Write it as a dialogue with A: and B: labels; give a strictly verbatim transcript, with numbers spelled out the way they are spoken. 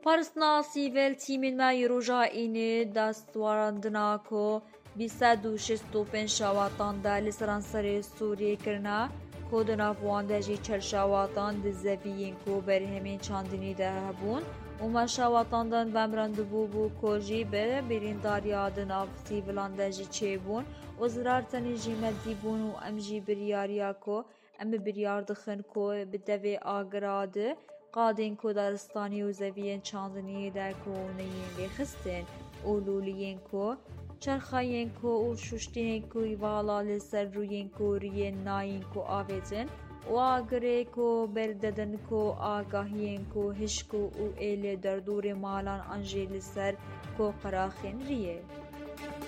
A: Parsna sîvel tîmên me yê roja înê destwarandina ku bîst û şîst û pênc şewatan de li seranserê Sûriyê kirine ku di nav wan de jî çel şewatan di zeviyên ku berhemên çandinî de hebûn û me şewatan din bemrandibû bû ku jî bi birîndariya di nav sîvilan de jî çêbûn û zirar tenê jî medî bûn û em jî biryariya ku em bi biryar dixin ku bi devê agira di qadên ku daristanî û zeviyên çandiniyê de koneyên lêxistin û lûliyên ku çerxeyên ku û şûştiyên ku vala li ser rûyên ku riyên nayên ku avê din û agirê ku berdedin ku agahiyên ku hişk û êlê derdorê malan an jî li ser ku qeraxên riyê.